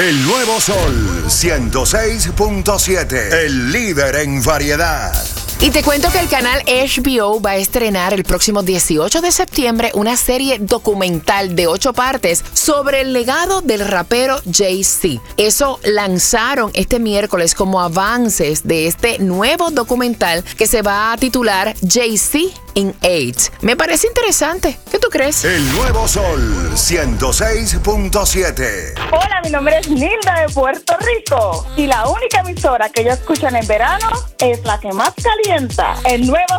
El nuevo Sol 106.7, el líder en variedad. Y te cuento que el canal HBO va a estrenar el próximo 18 de septiembre una serie documental de 8 partes sobre el legado del rapero Jay-Z. Eso lanzaron este miércoles como avances de este nuevo documental que se va a titular Jay-Z in 8. Me parece interesante. ¿Qué tú crees? El nuevo Sol 106.7. Hola, mi nombre es Nilda de Puerto Rico y la única emisora que ellos escuchan en verano es la que más calienta, el nuevo